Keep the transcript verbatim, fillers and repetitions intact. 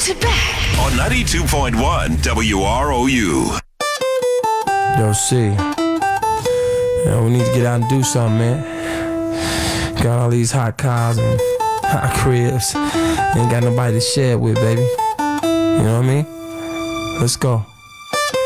to back. On ninety-two point one W R O U. Yo, C. Yo, we need to get out and do something, man. Got all these hot cars and hot cribs. Ain't got nobody to share it with, baby. You know what I mean? Let's go.